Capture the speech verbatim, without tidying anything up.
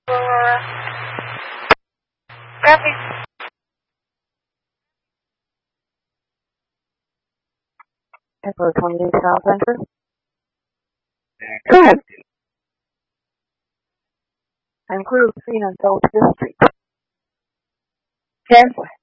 Uh, copy. Echo twenty-eight South Center. Go ahead. I'm clear of the scene on South Fifth Street. Ten.